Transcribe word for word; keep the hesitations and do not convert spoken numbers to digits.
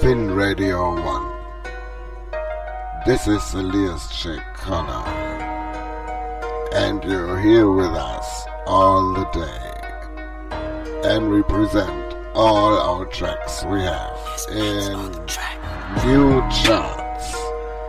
Spin Radio One. This is Elias Shekana, and you're here with us all the day, and we present all our tracks we have in new chart.